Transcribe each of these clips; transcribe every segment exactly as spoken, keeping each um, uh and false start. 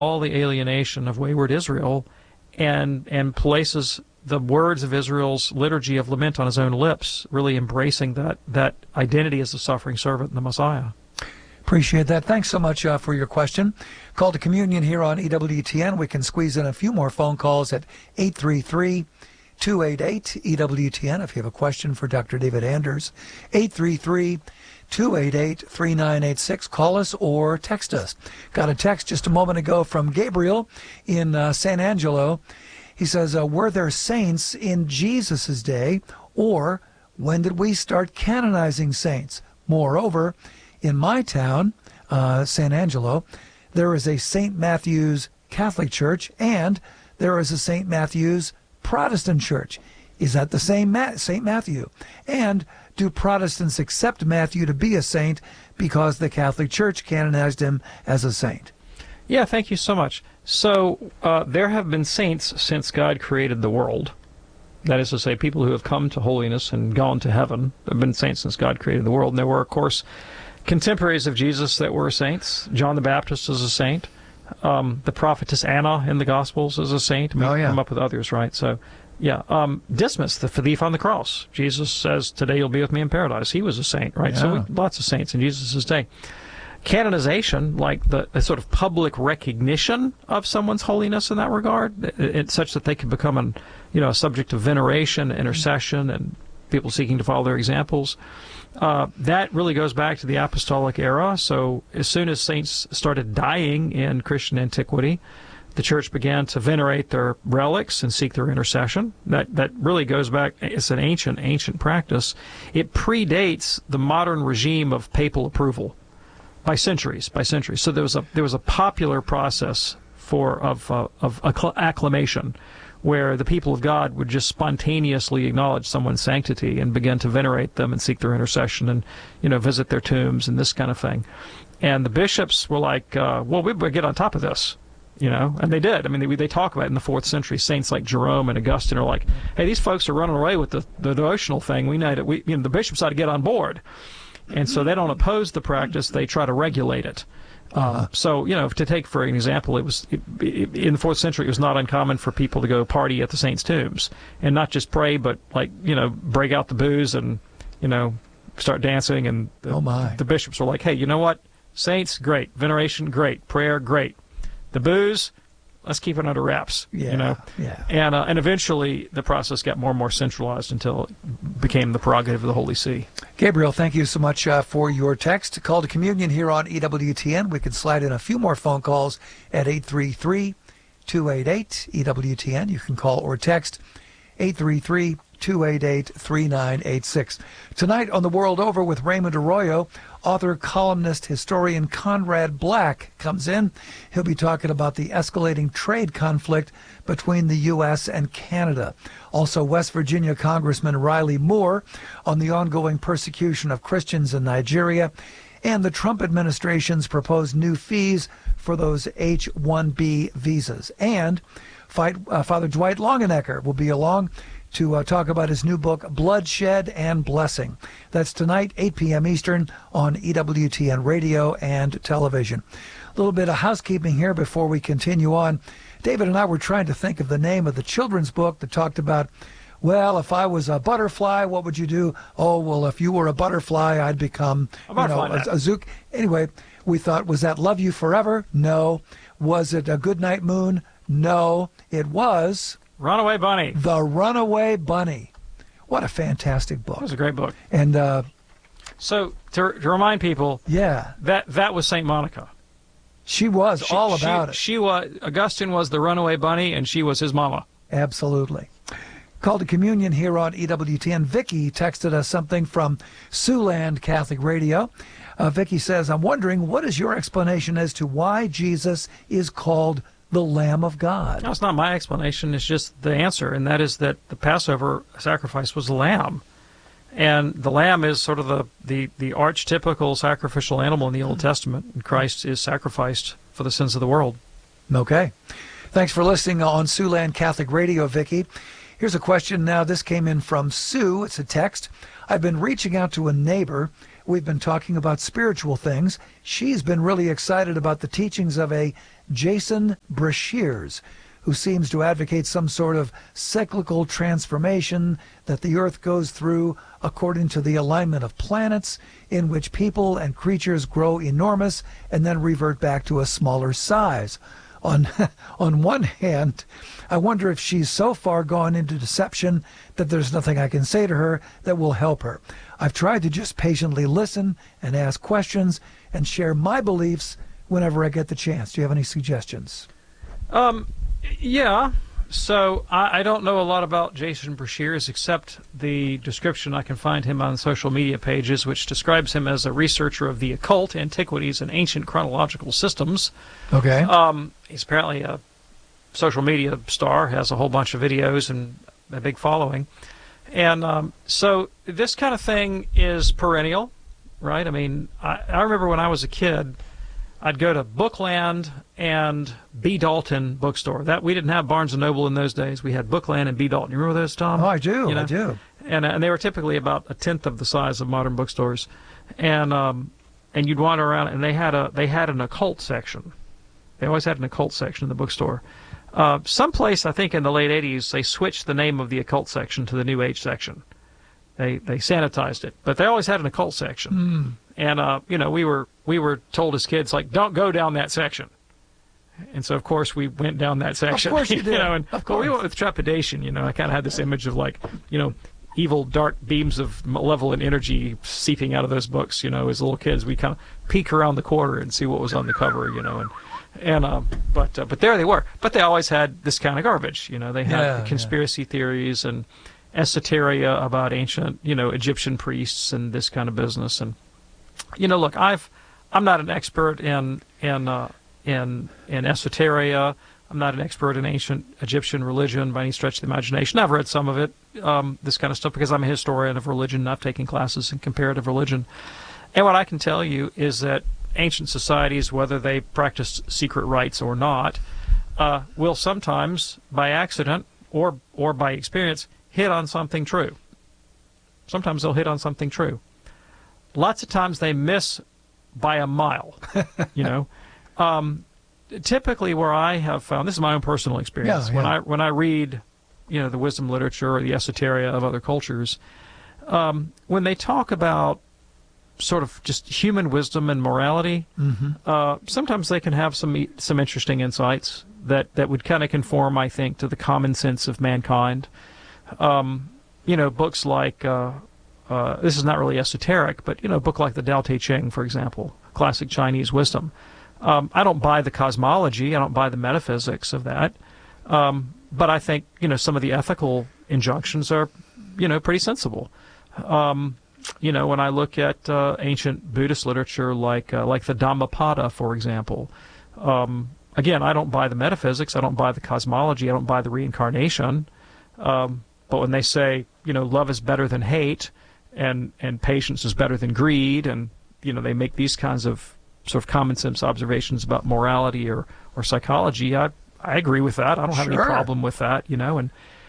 all the alienation of wayward Israel and and places the words of Israel's liturgy of lament on his own lips, really embracing that, that identity as a suffering servant in the Messiah. Appreciate that. Thanks so much uh, for your question. Call to communion here on E W T N. We can squeeze in a few more phone calls at eight three three, two eight eight, E W T N if you have a question for Doctor David Anders. eight three three, two eight eight, three nine eight six. Call us or text us. Got a text just a moment ago from Gabriel in uh, San Angelo. He says, uh, were there saints in Jesus' day, or when did we start canonizing saints? Moreover, in my town, uh, San Angelo, there is a Saint Matthew's Catholic Church, and there is a Saint Matthew's Protestant Church. Is that the same Ma- Saint Matthew? And do Protestants accept Matthew to be a saint because the Catholic Church canonized him as a saint? Yeah, thank you so much. So uh, there have been saints since God created the world. That is to say, people who have come to holiness and gone to heaven have been saints since God created the world. And there were, of course, contemporaries of Jesus that were saints. John the Baptist is a saint. Um, the prophetess Anna in the Gospels is a saint. We oh, yeah. come up with others, right? So, yeah. Um, Dismas, the thief on the cross. Jesus says, today you'll be with me in paradise. He was a saint, right? Yeah. So we, lots of saints in Jesus' day. Canonization, like the, the sort of public recognition of someone's holiness in that regard, it, it's such that they can become an, you know, a subject of veneration, intercession, and people seeking to follow their examples. Uh, that really goes back to the apostolic era. So as soon as saints started dying in Christian antiquity, the church began to venerate their relics and seek their intercession. That that really goes back. It's an ancient, ancient practice. It predates the modern regime of papal approval by centuries, by centuries. So there was a there was a popular process for of uh, of acclamation, where the people of God would just spontaneously acknowledge someone's sanctity and begin to venerate them and seek their intercession and, you know, visit their tombs and this kind of thing. And the bishops were like, uh, well, we better get on top of this, you know, and they did. I mean, they, they talk about it in the fourth century. Saints like Jerome and Augustine are like, hey, these folks are running away with the, the devotional thing. We need to, we, you know, the bishops ought to get on board. And so they don't oppose the practice, they try to regulate it. Uh-huh. Um, so, you know, to take for an example, it was it, it, in the fourth century, it was not uncommon for people to go party at the saints' tombs and not just pray, but like, you know, break out the booze and, you know, start dancing. And the, oh my. the bishops were like, hey, you know what? Saints, great. Veneration, great. Prayer, great. The booze, let's keep it under wraps. Yeah, you know? yeah. And uh, and eventually the process got more and more centralized until it became the prerogative of the Holy See. Gabriel, thank you so much uh, for your text. Call to communion here on E W T N. We can slide in a few more phone calls at eight three three, two eight eight, E W T N. You can call or text eight three three, two eight eight, three nine eight six. Tonight on The World Over with Raymond Arroyo, author, columnist, historian Conrad Black comes in. He'll be talking about the escalating trade conflict between the U S and Canada. Also, West Virginia Congressman Riley Moore on the ongoing persecution of Christians in Nigeria, and the Trump administration's proposed new fees for those H one B visas. And fight, uh, Father Dwight Longenecker will be along to uh, talk about his new book, Bloodshed and Blessing. That's tonight, eight p.m. Eastern on E W T N radio and television. A little bit of housekeeping here before we continue on. David and I were trying to think of the name of the children's book that talked about, well, if I was a butterfly, what would you do? Oh, well, if you were a butterfly, I'd become a butterfly, you know, a, a zook. Anyway, we thought, was that Love You Forever? No. Was it A Goodnight Moon? No. It was Runaway Bunny. The Runaway Bunny. What a fantastic book. It was a great book. And uh, so to, to remind people, yeah, that that was Saint Monica. She was she, all she, about it. She was Augustine was the runaway bunny, and she was his mama. Absolutely. Call to communion here on E W T N. Vicky texted us something from Siouxland Catholic Radio. Uh, Vicky says, I'm wondering, what is your explanation as to why Jesus is called the Lamb of God? No, it's not my explanation. It's just the answer, and that is that the Passover sacrifice was a lamb. And the lamb is sort of the, the, the archetypical sacrificial animal in the Old Testament. And Christ is sacrificed for the sins of the world. Okay. Thanks for listening on Siouxland Catholic Radio, Vicky. Here's a question now. This came in from Sue. It's a text. I've been reaching out to a neighbor. We've been talking about spiritual things. She's been really excited about the teachings of a Jason Breshears, who seems to advocate some sort of cyclical transformation that the Earth goes through according to the alignment of planets, in which people and creatures grow enormous and then revert back to a smaller size. On, on one hand, I wonder if she's so far gone into deception that there's nothing I can say to her that will help her. I've tried to just patiently listen and ask questions and share my beliefs whenever I get the chance. Do you have any suggestions? Um, yeah. So I, I don't know a lot about Jason Breshears except the description I can find him on social media pages, which describes him as a researcher of the occult, antiquities, and ancient chronological systems. Okay. Um, he's apparently a social media star, has a whole bunch of videos and a big following. And um, so this kind of thing is perennial, right? I mean, I, I remember when I was a kid, I'd go to Bookland and B. Dalton bookstore. That we didn't have Barnes and Noble in those days. We had Bookland and B. Dalton. You remember those, Tom? Oh, I do. You know? I do. And and they were typically about a tenth of the size of modern bookstores. And um, and you'd wander around, and they had a they had an occult section. They always had an occult section in the bookstore. Uh, someplace, I think, in the late eighties, they switched the name of the occult section to the New Age section. They they sanitized it, but they always had an occult section. Mm. And uh, you know, we were we were told as kids, like, don't go down that section. And so, of course, we went down that section. Of course you did. you know, and of but we course. went with trepidation. You know, I kind of had this image of, like, you know, evil dark beams of malevolent energy seeping out of those books. You know, as little kids, we kind of peek around the corner and see what was on the cover. You know, and and uh, but uh, but there they were. But they always had this kind of garbage. You know, they had Yeah, the conspiracy yeah. theories and esoteria about ancient, you know, Egyptian priests and this kind of business. And you know, look, I've I'm not an expert in in uh, in in esoteria. I'm not an expert in ancient Egyptian religion by any stretch of the imagination. I've read some of it, um, this kind of stuff, because I'm a historian of religion and I've taken classes in comparative religion. And what I can tell you is that ancient societies, whether they practice secret rites or not, uh, will sometimes, by accident or or by experience, hit on something true. Sometimes they'll hit on something true. Lots of times they miss by a mile, you know. Um, typically where I have found, this is my own personal experience, Yeah, when yeah. I when I read, you know, the wisdom literature or the esoteria of other cultures, um, when they talk about sort of just human wisdom and morality, Mm-hmm. uh, sometimes they can have some some interesting insights that, that would kind of conform, I think, to the common sense of mankind. Um, you know, books like, uh, uh, this is not really esoteric, but, you know, a book like the Tao Te Ching, for example, classic Chinese wisdom. Um, I don't buy the cosmology, I don't buy the metaphysics of that, um, but I think, you know, some of the ethical injunctions are, you know, pretty sensible. Um, you know, when I look at uh, ancient Buddhist literature like uh, like the Dhammapada, for example, um, again, I don't buy the metaphysics, I don't buy the cosmology, I don't buy the reincarnation, um, but when they say, you know, love is better than hate, and, and patience is better than greed, and, you know, they make these kinds of sort of common sense observations about morality or, or psychology, I, I agree with that. I don't have Sure. any problem with that, you know. And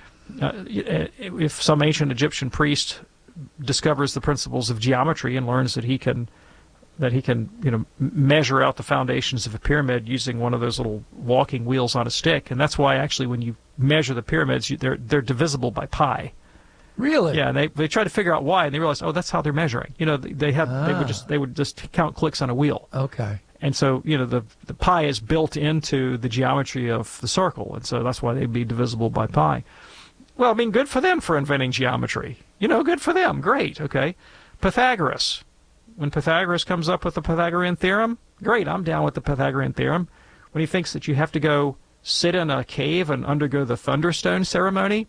uh, if some ancient Egyptian priest discovers the principles of geometry and learns that he can that he can, you know, measure out the foundations of a pyramid using one of those little walking wheels on a stick, and that's why actually when you measure the pyramids, you, they're they're divisible by pi. Really? Yeah, and they they try to figure out why, and they realize, oh, that's how they're measuring. You know, they, they have they would Ah. just they would just count clicks on a wheel. Okay. And so, you know, the the pi is built into the geometry of the circle, and so that's why they'd be divisible by pi. Well, I mean, good for them for inventing geometry. You know, good for them. Great, okay. Pythagoras. When Pythagoras comes up with the Pythagorean theorem, great, I'm down with the Pythagorean theorem. When he thinks that you have to go sit in a cave and undergo the thunderstone ceremony,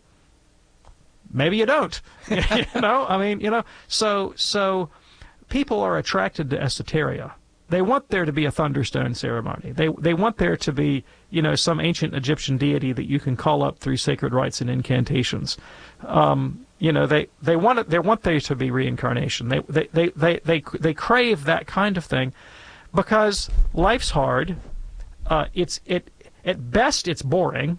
maybe you don't. You know, I mean, you know, so so people are attracted to esoteria. They want there to be a thunderstone ceremony. They they want there to be, you know, some ancient Egyptian deity that you can call up through sacred rites and incantations. Um, you know, they they want it, they want there to be reincarnation. They they, they they they they crave that kind of thing because life's hard. Uh, it's it at best it's boring.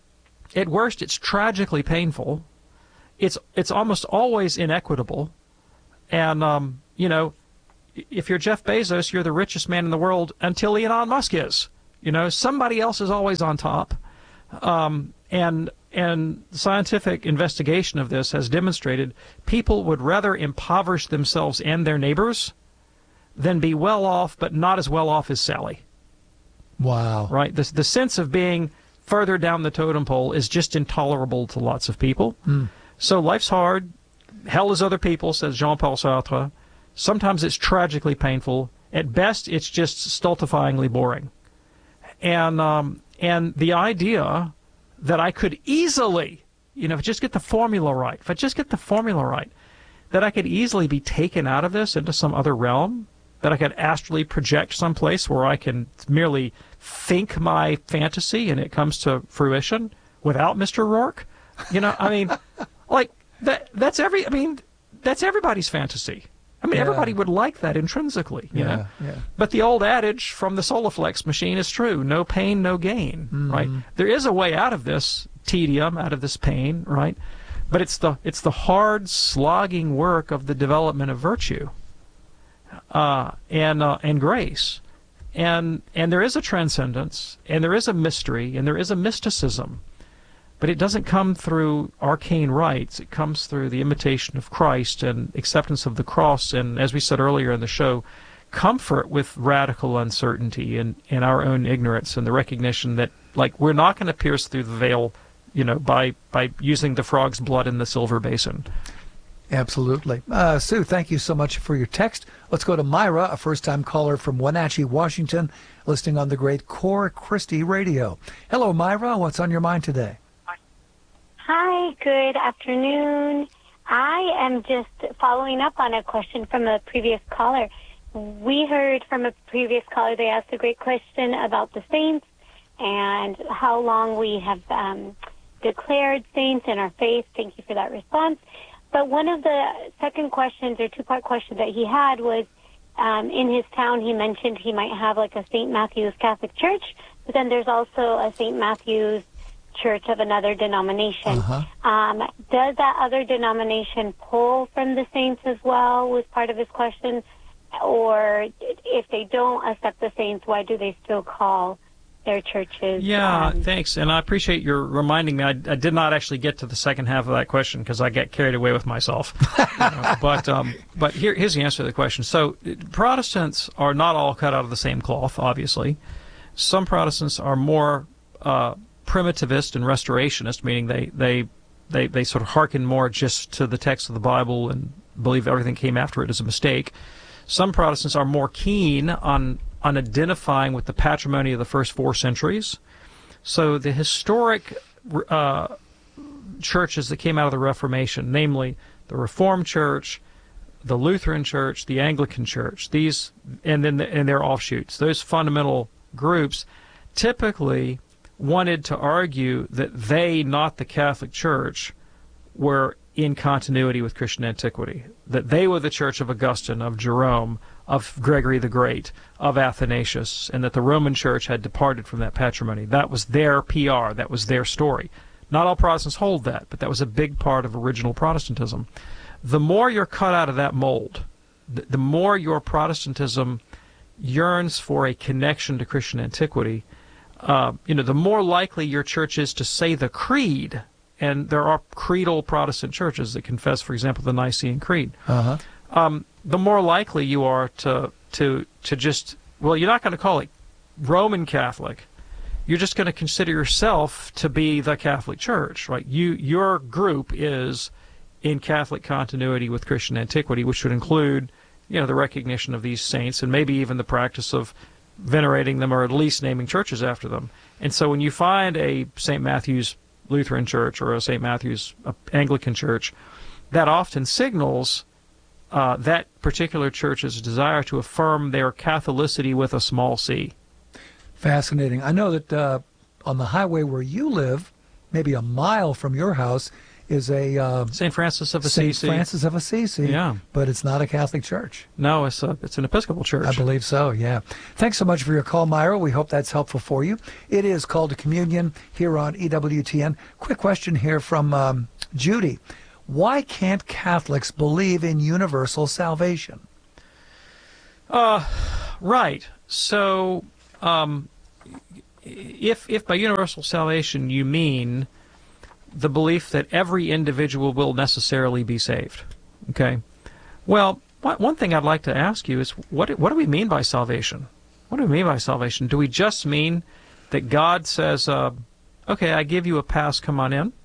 At worst it's tragically painful. It's it's almost always inequitable, and um, you know. If you're Jeff Bezos, you're the richest man in the world until Elon Musk is. You know, somebody else is always on top. Um, and and scientific investigation of this has demonstrated people would rather impoverish themselves and their neighbors than be well off, but not as well off as Sally. Wow. Right? The, the sense of being further down the totem pole is just intolerable to lots of people. Mm. So life's hard. Hell is other people, says Jean-Paul Sartre. Sometimes it's tragically painful. At best, it's just stultifyingly boring. And um, and the idea that I could easily, you know, if I just get the formula right, if I just get the formula right, that I could easily be taken out of this into some other realm, that I could astrally project someplace where I can merely think my fantasy and it comes to fruition without Mister Rourke. You know, I mean, like, that that's every, I mean, that's everybody's fantasy. I mean, Yeah. everybody would like that intrinsically, you Yeah, know. yeah. But the old adage from the Solaflex machine is true: no pain, no gain. Mhm. Right? There is a way out of this tedium, out of this pain, right? But it's the it's the hard, slogging work of the development of virtue, uh, and uh, and grace, and and there is a transcendence, and there is a mystery, and there is a mysticism. But it doesn't come through arcane rites. It comes through the imitation of Christ and acceptance of the cross, and, as we said earlier in the show, comfort with radical uncertainty and, and our own ignorance, and the recognition that, like, we're not going to pierce through the veil, you know, by, by using the frog's blood in the silver basin. Absolutely. Uh, Sue, thank you so much for your text. Let's go to Myra, a first-time caller from Wenatchee, Washington, listening on the great Core Christi Radio. Hello, Myra. What's on your mind today? Hi, good afternoon. I am just following up on a question from a previous caller. We heard from a previous caller, they asked a great question about the saints and how long we have um, declared saints in our faith. Thank you for that response. But one of the second questions or two-part questions that he had was, um, in his town, he mentioned he might have like a Saint Matthew's Catholic Church, but then there's also a Saint Matthew's Church of another denomination. Uh-huh. Um, does that other denomination pull from the saints as well, was part of his question? Or if they don't accept the saints, why do they still call their churches? Yeah, um, thanks. And I appreciate your reminding me. I, I did not actually get to the second half of that question because I got carried away with myself. You know, but um, but here, here's the answer to the question. So Protestants are not all cut out of the same cloth, obviously. Some Protestants are more uh, primitivist and restorationist, meaning they, they, they, they sort of hearken more just to the text of the Bible and believe everything came after it is a mistake. Some Protestants are more keen on on identifying with the patrimony of the first four centuries. So the historic uh, churches that came out of the Reformation, namely the Reformed Church, the Lutheran Church, the Anglican Church, these, and then the, and their offshoots, those fundamental groups typically wanted to argue that they, not the Catholic Church, were in continuity with Christian antiquity, that they were the Church of Augustine, of Jerome, of Gregory the Great, of Athanasius, and that the Roman Church had departed from that patrimony. That was their P R, that was their story. Not all Protestants hold that, but that was a big part of original Protestantism. The more you're cut out of that mold, the, the more your Protestantism yearns for a connection to Christian antiquity, Uh, you know, the more likely your church is to say the creed, and there are creedal Protestant churches that confess, for example, the Nicene Creed. Uh-huh. Um, the more likely you are to to to just, well, you're not going to call it Roman Catholic. You're just going to consider yourself to be the Catholic Church, right? You your group is in Catholic continuity with Christian antiquity, which would include, you know, the recognition of these saints and maybe even the practice of venerating them, or at least naming churches after them. And so when you find a Saint Matthew's Lutheran Church or a Saint Matthew's Anglican Church, that often signals uh, that particular church's desire to affirm their Catholicity with a small c. Fascinating. I know that uh, on the highway where you live, maybe a mile from your house, is a uh, Saint Francis of Assisi. Saint Francis of Assisi. Yeah. But it's not a Catholic church. No, it's a, it's an Episcopal church. I believe so, yeah. Thanks so much for your call, Myra. We hope that's helpful for you. It is Call to Communion here on E W T N. Quick question here from um, Judy. Why can't Catholics believe in universal salvation? Uh, right. So, um, if if by universal salvation you mean the belief that every individual will necessarily be saved, okay? Well, one thing I'd like to ask you is, what what do we mean by salvation? What do we mean by salvation? Do we just mean that God says, uh, okay, I give you a pass, come on in?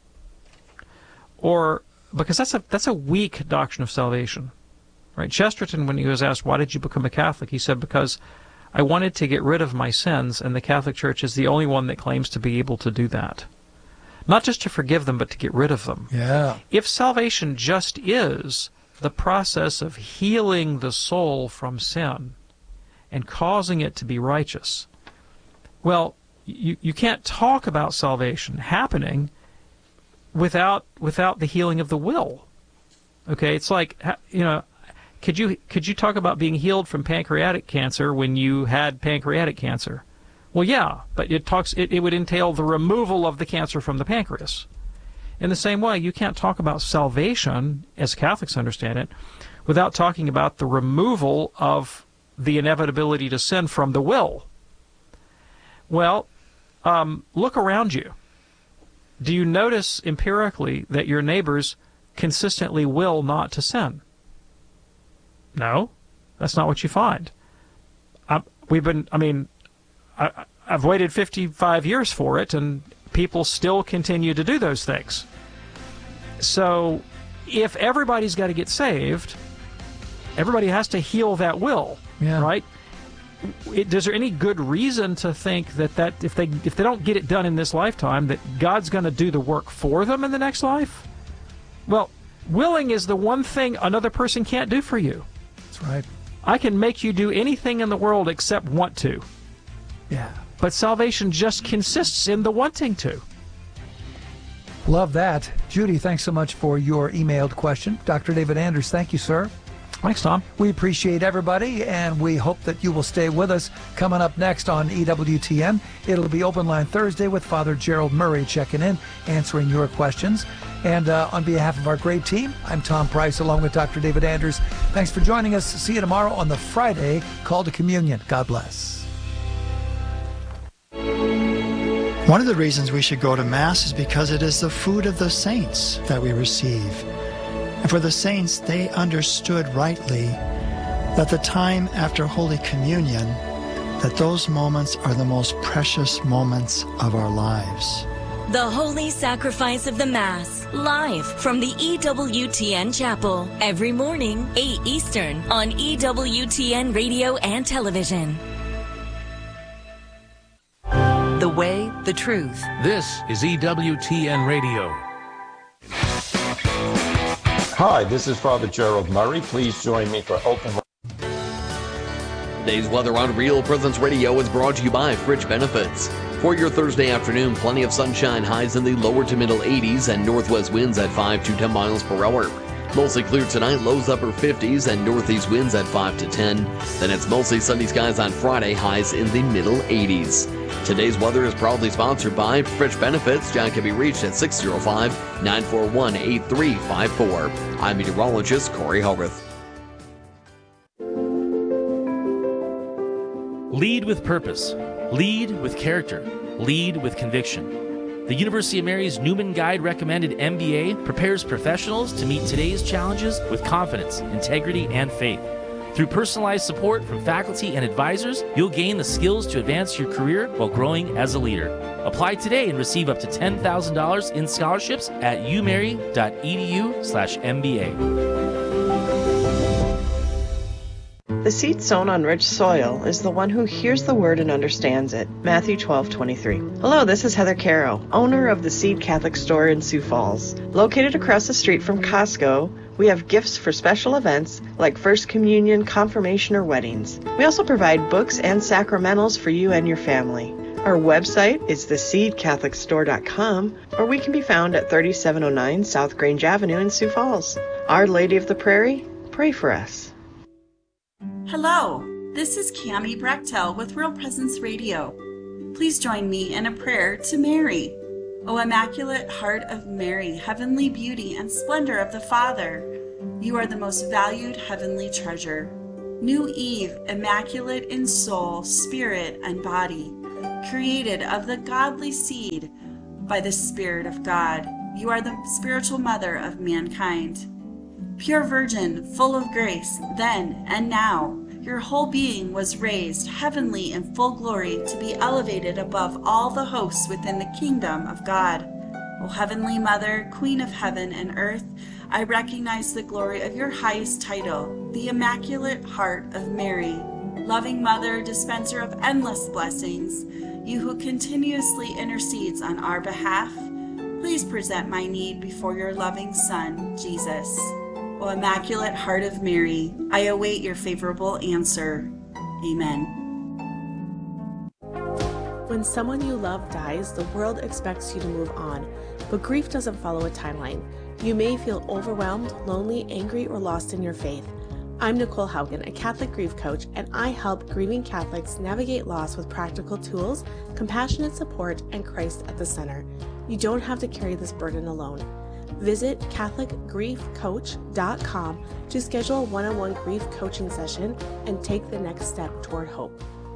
Or, because that's a that's a weak doctrine of salvation, right? Chesterton, when he was asked, why did you become a Catholic? He said, because I wanted to get rid of my sins, and the Catholic Church is the only one that claims to be able to do that. Not just to forgive them, but to get rid of them. Yeah. If salvation just is the process of healing the soul from sin and causing it to be righteous, well, you, you can't talk about salvation happening without without the healing of the will. Okay, it's like, you know, could you could you talk about being healed from pancreatic cancer when you had pancreatic cancer? Well, yeah, but it talks it, it would entail the removal of the cancer from the pancreas. In the same way, you can't talk about salvation, as Catholics understand it, without talking about the removal of the inevitability to sin from the will. Well, um, look around you. Do you notice empirically that your neighbors consistently will not to sin? No, that's not what you find. I, we've been, I mean, I, I've waited fifty-five years for it, and people still continue to do those things. So if everybody's got to get saved, everybody has to heal that will, yeah. right? It, is there any good reason to think that, that if they if they don't get it done in this lifetime, that God's going to do the work for them in the next life? Well, willing is the one thing another person can't do for you. That's right. I can make you do anything in the world except want to. Yeah. But salvation just consists in the wanting to. Love that. Judy, thanks so much for your emailed question. Doctor David Anders, thank you, sir. Thanks, Tom. We appreciate everybody, and we hope that you will stay with us. Coming up next on E W T N, it'll be Open Line Thursday with Father Gerald Murray checking in, answering your questions. And uh, on behalf of our great team, I'm Tom Price, along with Doctor David Anders. Thanks for joining us. See you tomorrow on the Friday Call to Communion. God bless. One of the reasons we should go to Mass is because it is the food of the saints that we receive. And for the saints, they understood rightly that the time after Holy Communion, that those moments are the most precious moments of our lives. The Holy Sacrifice of the Mass, live from the E W T N Chapel, every morning, eight Eastern, on E W T N Radio and Television. The way, the truth. This is E W T N Radio. Hi, this is Father Gerald Murray. Please join me for Open. Today's weather on Real Presence Radio is brought to you by Fridge Benefits. For your Thursday afternoon, plenty of sunshine, highs in the lower to middle eighties and northwest winds at five to ten miles per hour. Mostly clear tonight, lows upper fifties and northeast winds at five to ten. Then it's mostly sunny skies on Friday, highs in the middle eighties. Today's weather is proudly sponsored by Fridge Benefits. John can be reached at six oh five, nine four one, eight three five four. I'm meteorologist Corey Hogarth. Lead with purpose. Lead with character. Lead with conviction. The University of Mary's Newman Guide recommended M B A prepares professionals to meet today's challenges with confidence, integrity, and faith. Through personalized support from faculty and advisors, you'll gain the skills to advance your career while growing as a leader. Apply today and receive up to ten thousand dollars in scholarships at umary.edu slash MBA. The seed sown on rich soil is the one who hears the word and understands it. Matthew twelve twenty-three. Hello, this is Heather Caro, owner of the Seed Catholic Store in Sioux Falls. Located across the street from Costco, we have gifts for special events like First Communion, Confirmation, or weddings. We also provide books and sacramentals for you and your family. Our website is the seed catholic store dot com, or we can be found at thirty-seven oh nine South Grange Avenue in Sioux Falls. Our Lady of the Prairie, pray for us. Hello, this is Cammie Brechtel with Real Presence Radio. Please join me in a prayer to Mary. O Immaculate Heart of Mary, heavenly beauty and splendor of the Father, you are the most valued heavenly treasure. New Eve, immaculate in soul, spirit, and body, created of the godly seed by the Spirit of God. You are the spiritual mother of mankind. Pure virgin, full of grace, then and now, your whole being was raised, heavenly in full glory, to be elevated above all the hosts within the kingdom of God. O Heavenly Mother, Queen of heaven and earth, I recognize the glory of your highest title, the Immaculate Heart of Mary. Loving Mother, dispenser of endless blessings, you who continuously intercedes on our behalf, please present my need before your loving Son, Jesus. O Immaculate Heart of Mary, I await your favorable answer. Amen. When someone you love dies, the world expects you to move on, but grief doesn't follow a timeline. You may feel overwhelmed, lonely, angry, or lost in your faith. I'm Nicole Haugen, a Catholic grief coach, and I help grieving Catholics navigate loss with practical tools, compassionate support, and Christ at the center. You don't have to carry this burden alone. Visit Catholic Grief Coach dot com to schedule a one-on-one grief coaching session and take the next step toward hope.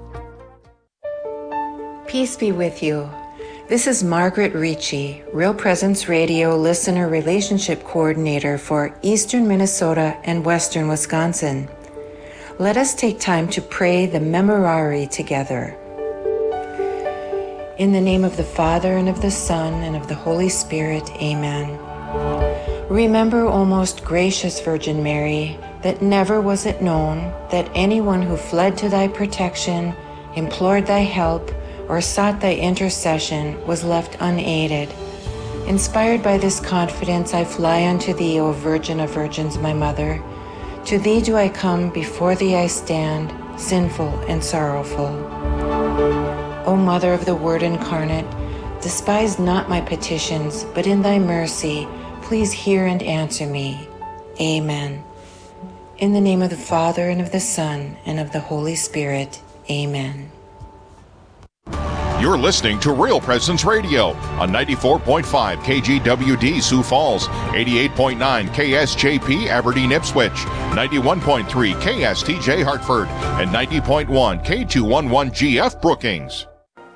Peace be with you. This is Margaret Ricci, Real Presence Radio Listener Relationship Coordinator for Eastern Minnesota and Western Wisconsin. Let us take time to pray the Memorare together. In the name of the Father, and of the Son, and of the Holy Spirit, amen. Remember, O most gracious Virgin Mary, that never was it known that anyone who fled to thy protection, implored thy help, or sought thy intercession was left unaided. Inspired by this confidence, I fly unto thee, O Virgin of Virgins, my Mother. To thee do I come, before thee I stand, sinful and sorrowful. O Mother of the Word incarnate, despise not my petitions, but in thy mercy, please hear and answer me. Amen. In the name of the Father, and of the Son, and of the Holy Spirit, amen. You're listening to Real Presence Radio on ninety-four point five K G W D Sioux Falls, eighty-eight point nine K S J P Aberdeen Ipswich, ninety-one point three K S T J Hartford, and ninety point one K two eleven G F Brookings.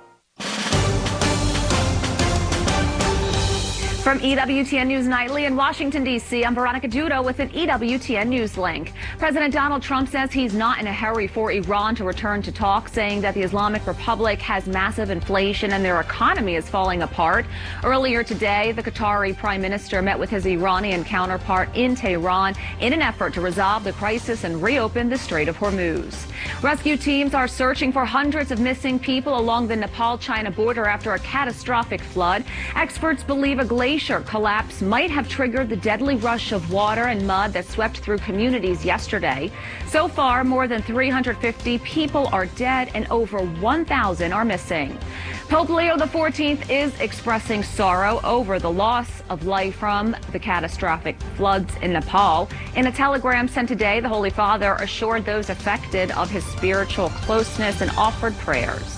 From E W T N News Nightly in Washington, D C, I'm Veronica Dudo with an E W T N News link. President Donald Trump says he's not in a hurry for Iran to return to talk, saying that the Islamic Republic has massive inflation and their economy is falling apart. Earlier today, the Qatari Prime Minister met with his Iranian counterpart in Tehran in an effort to resolve the crisis and reopen the Strait of Hormuz. Rescue teams are searching for hundreds of missing people along the Nepal-China border after a catastrophic flood. Experts believe a glacier collapse might have triggered the deadly rush of water and mud that swept through communities yesterday. So far, more than three hundred fifty people are dead and over one thousand are missing. Pope Leo the fourteenth is expressing sorrow over the loss of life from the catastrophic floods in Nepal. In a telegram sent today, the Holy Father assured those affected of his spiritual closeness and offered prayers.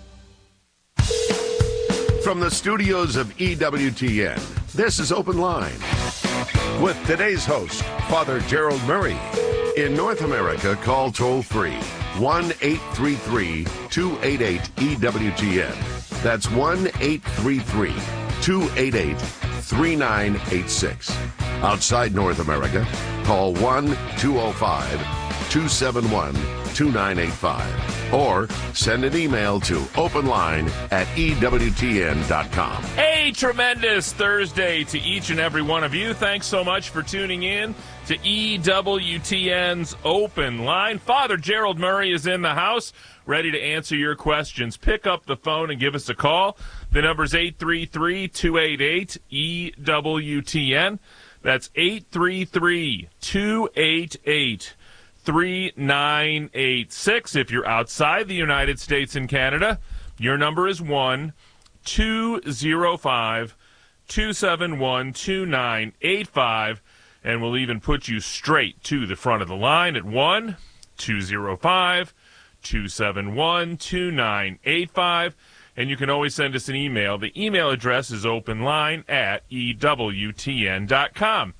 From the studios of E W T N, this is Open Line with today's host, Father Gerald Murray. In North America, call toll-free one eight three three, two eight eight, E W T N. That's one eight three three, two eight eight, three nine eight six. Outside North America, call one two oh five, two seven one, two nine eight five. Or send an email to openline at E W T N dot com. Hey, tremendous Thursday to each and every one of you. Thanks so much for tuning in to E W T N's Open Line. Father Gerald Murray is in the house, ready to answer your questions. Pick up the phone and give us a call. The number's eight three three, two eight eight, E W T N. That's eight three three, two eight eight, three nine eight six. If you're outside the United States and Canada, your number is one two zero five, two seven one, two nine eight five, and we'll even put you straight to the front of the line at one two zero five, two seven one, two nine eight five, and you can always send us an email. The email address is openline at E W T N dot com.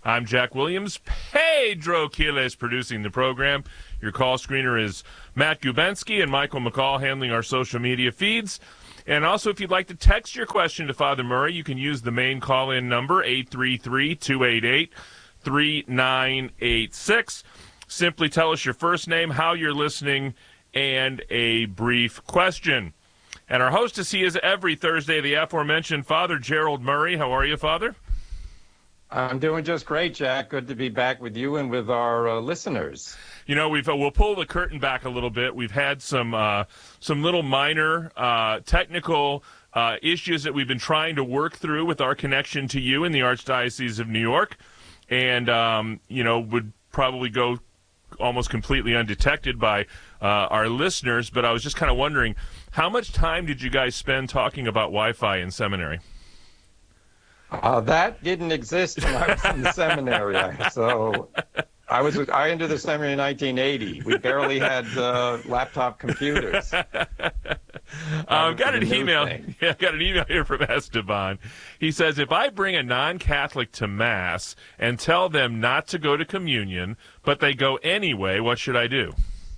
I'm Jack Williams. Pedro Quiles producing the program. Your call screener is Matt Gubensky and Michael McCall handling our social media feeds. And also, if you'd like to text your question to Father Murray, you can use the main call-in number, eight three three, two eight eight, three nine eight six. Simply tell us your first name, how you're listening, and a brief question. And our hostess, he is every Thursday, the aforementioned Father Gerald Murray. How are you, Father? I'm doing just great, Jack. Good to be back with you and with our uh, listeners. You know, we've uh, we'll pull the curtain back a little bit. We've had some uh, some little minor uh, technical uh, issues that we've been trying to work through with our connection to you in the Archdiocese of New York, and um, you know, would probably go almost completely undetected by uh, our listeners. But I was just kind of wondering, how much time did you guys spend talking about Wi-Fi in seminary? Uh, that didn't exist when I was in the seminary. So I was I entered the seminary in nineteen eighty. We barely had uh, laptop computers. Um, got an email. Yeah, got an email here from Esteban. He says, if I bring a non-Catholic to Mass and tell them not to go to communion, but they go anyway, what should I do?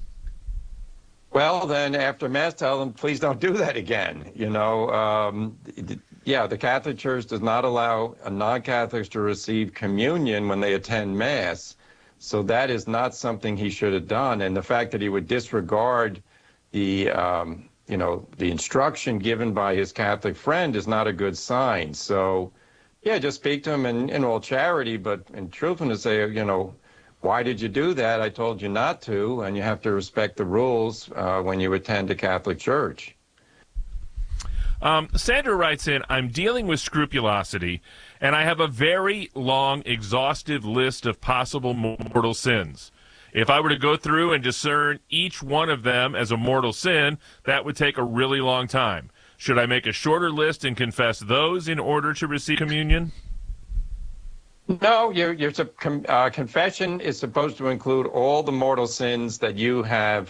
Well, then after Mass, tell them, please don't do that again. You know, um, yeah, the Catholic Church does not allow non-Catholics to receive communion when they attend Mass. So that is not something he should have done. And the fact that he would disregard the, um, you know, the instruction given by his Catholic friend is not a good sign. So, yeah, just speak to him in, in all charity, but in truthfulness, say, you know, why did you do that? I told you not to, and you have to respect the rules uh, when you attend a Catholic church. Um, Sandra writes in, I'm dealing with scrupulosity, and I have a very long, exhaustive list of possible mortal sins. If I were to go through and discern each one of them as a mortal sin, that would take a really long time. Should I make a shorter list and confess those in order to receive communion? No, your your uh, confession is supposed to include all the mortal sins that you have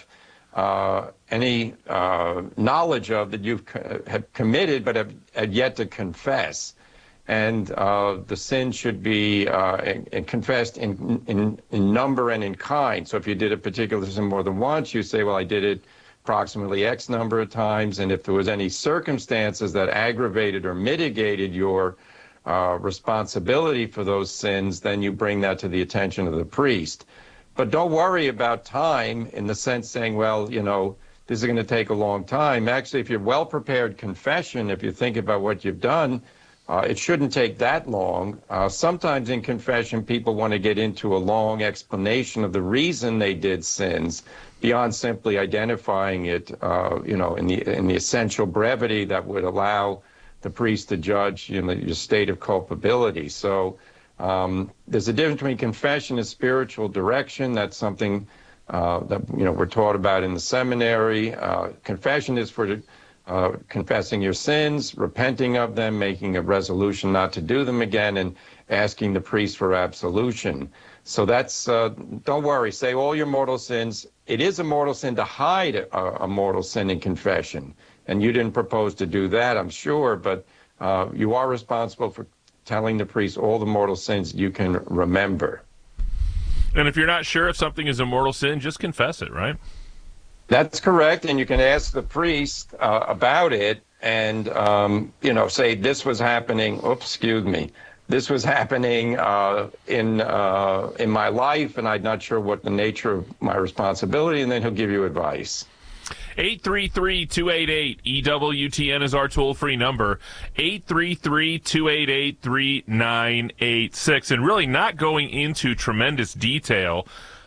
uh, any uh, knowledge of that you've co- have committed but have, have yet to confess. And uh, the sin should be uh, in, in confessed in, in, in number and in kind. So if you did a particular sin more than once, you say, well, I did it approximately X number of times. And if there was any circumstances that aggravated or mitigated your uh, responsibility for those sins, then you bring that to the attention of the priest. But don't worry about time in the sense saying, well, you know, this is going to take a long time. Actually, if you're well-prepared confession, if you think about what you've done, Uh, it shouldn't take that long. Uh, sometimes in confession, people want to get into a long explanation of the reason they did sins beyond simply identifying it, uh, you know, in the in the essential brevity that would allow the priest to judge, you know, your state of culpability. So um, there's a difference between confession and spiritual direction. That's something uh, that, you know, we're taught about in the seminary. Uh, confession is for Uh, confessing your sins, repenting of them, making a resolution not to do them again, and asking the priest for absolution. So that's, uh, don't worry, say all your mortal sins. It is a mortal sin to hide a, a mortal sin in confession. And you didn't propose to do that, I'm sure, but uh, you are responsible for telling the priest all the mortal sins you can remember. And if you're not sure if something is a mortal sin, just confess it, right? That's correct, and you can ask the priest uh, about it and, um, you know, say this was happening, oops, excuse me, this was happening uh, in uh, in my life, and I'm not sure what the nature of my responsibility, and then he'll give you advice. eight three three, two eight eight, E W T N is our toll-free number, eight three three, two eight eight, three nine eight six. And really not going into tremendous detail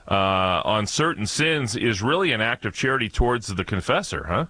Uh, on certain sins is really an act of charity towards the confessor, huh?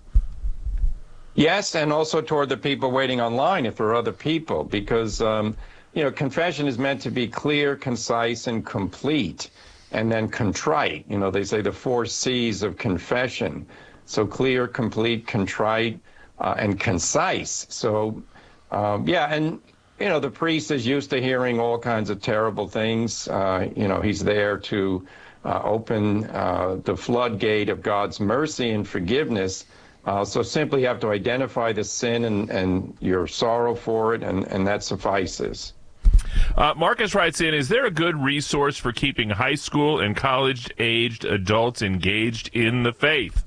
Yes, and also toward the people waiting online if there are other people, because, um, you know, confession is meant to be clear, concise, and complete, and then contrite. You know, they say the four C's of confession. So clear, complete, contrite, uh, and concise. So, um, yeah, and, you know, the priest is used to hearing all kinds of terrible things. Uh, you know, he's there to Uh, open uh, the floodgate of God's mercy and forgiveness. Uh, so simply have to identify the sin and, and your sorrow for it, and, and that suffices. Uh, Marcus writes in, is there a good resource for keeping high school and college-aged adults engaged in the faith?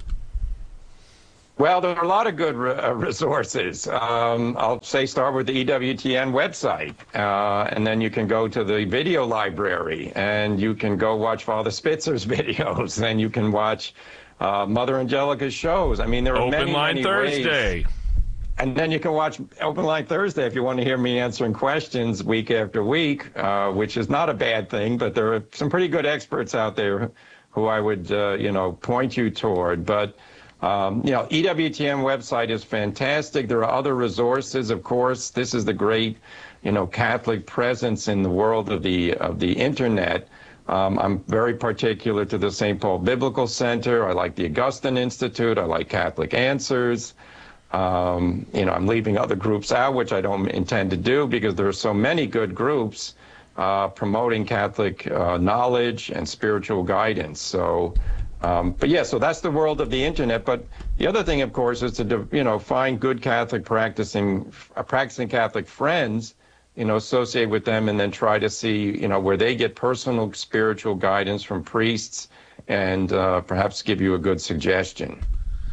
Well, there are a lot of good re- uh, resources. Um, I'll say start with the E W T N website, uh, and then you can go to the video library, and you can go watch Father Spitzer's videos, and you can watch uh, Mother Angelica's shows. I mean, there are Open many, Line many Thursday. ways. And then you can watch Open Line Thursday if you want to hear me answering questions week after week, uh, which is not a bad thing, but there are some pretty good experts out there who I would, uh, you know, point you toward. But Um, you know, E W T N website is fantastic. There are other resources, of course. This is the great, you know, Catholic presence in the world of the of the internet. Um, I'm very particular to the Saint Paul Biblical Center. I like the Augustine Institute. I like Catholic Answers. Um, you know, I'm leaving other groups out, which I don't intend to do because there are so many good groups uh, promoting Catholic uh, knowledge and spiritual guidance. So. Um, but yeah, so that's the world of the internet. But the other thing, of course, is to, you know, find good Catholic practicing, uh, practicing Catholic friends, you know, associate with them and then try to see, you know, where they get personal spiritual guidance from priests and uh, perhaps give you a good suggestion.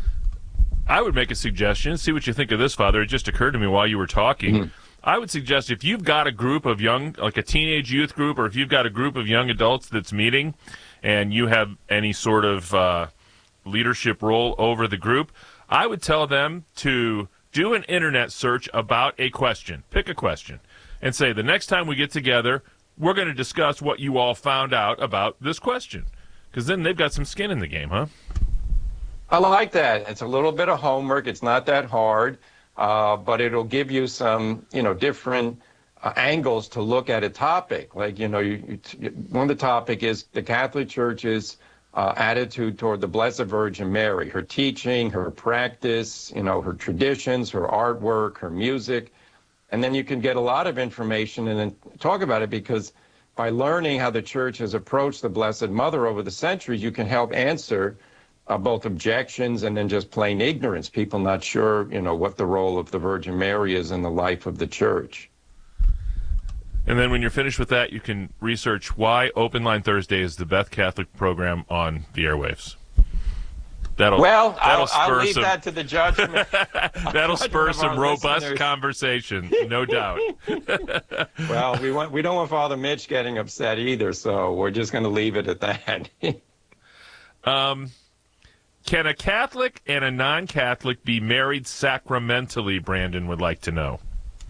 I would make a suggestion. See what you think of this, Father. It just occurred to me while you were talking. Mm-hmm. I would suggest if you've got a group of young, like a teenage youth group, or if you've got a group of young adults that's meeting, and you have any sort of uh, leadership role over the group, I would tell them to do an internet search about a question. Pick a question and say, the next time we get together, we're going to discuss what you all found out about this question. Because then they've got some skin in the game, huh? I like that. It's a little bit of homework. It's not that hard, uh, but it'll give you some, you know, different Uh, angles to look at a topic. Like, you know, you, you, one of the topic is the Catholic Church's uh, attitude toward the Blessed Virgin Mary, her teaching, her practice, you know, her traditions, her artwork, her music. And then you can get a lot of information and then talk about it, because by learning how the Church has approached the Blessed Mother over the centuries, you can help answer uh, both objections and then just plain ignorance, people not sure, you know, what the role of the Virgin Mary is in the life of the Church. And then when you're finished with that, you can research why Open Line Thursday is the best Catholic program on the airwaves. That'll, well, that'll I'll, spur I'll leave some, that to the judgment. That'll spur some robust listeners. Conversation, no doubt. Well, we want we don't want Father Mitch getting upset either, so we're just going to leave it at that. um, can a Catholic and a non-Catholic be married sacramentally? Brandon would like to know.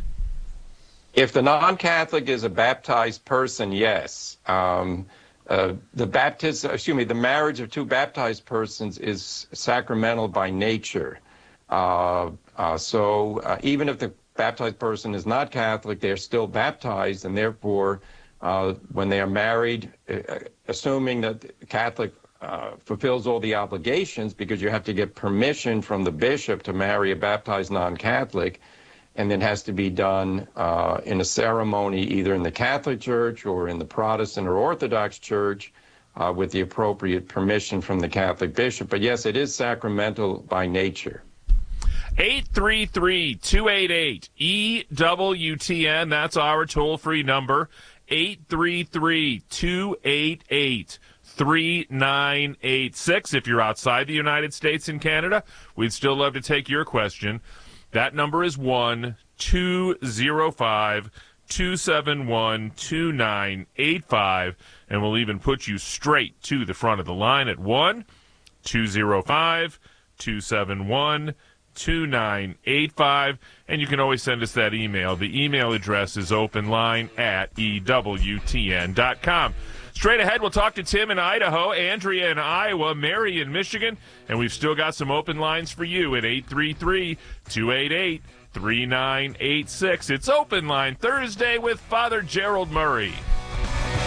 If the non-Catholic is a baptized person, yes. Um, uh, the baptism, excuse me, the marriage of two baptized persons is sacramental by nature. Uh, uh, so uh, even if the baptized person is not Catholic, they're still baptized, and therefore, uh, when they are married, uh, assuming that the Catholic uh, fulfills all the obligations, because you have to get permission from the bishop to marry a baptized non-Catholic, and it has to be done uh, in a ceremony either in the Catholic Church or in the Protestant or Orthodox Church uh, with the appropriate permission from the Catholic bishop. But yes, it is sacramental by nature. eight three three, two eight eight, E W T N, that's our toll-free number, eight three three, two eight eight, three nine eight six. If you're outside the United States and Canada, we'd still love to take your question. That number is one two zero five, two seven one, two nine eight five, and we'll even put you straight to the front of the line at one two zero five, two seven one, two nine eight five, and you can always send us that email. The email address is openline at E W T N dot com. Straight ahead, we'll talk to Tim in Idaho, Andrea in Iowa, Mary in Michigan, and we've still got some open lines for you at eight three three, two eight eight, three nine eight six. It's Open Line Thursday with Father Gerald Murray.